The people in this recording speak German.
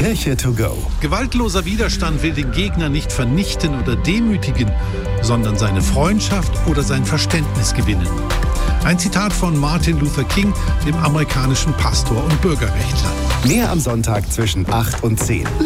Kirche to go. Gewaltloser Widerstand will den Gegner nicht vernichten oder demütigen, sondern seine Freundschaft oder sein Verständnis gewinnen. Ein Zitat von Martin Luther King, dem amerikanischen Pastor und Bürgerrechtler. Mehr am Sonntag zwischen 8 und 10.